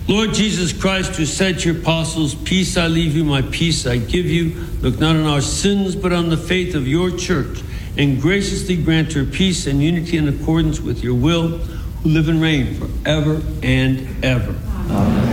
Lord Jesus Christ, who said to your apostles, "Peace I leave you, my peace I give you," look not on our sins, but on the faith of your church, and graciously grant her peace and unity in accordance with your will, who live and reign forever and ever. Amen.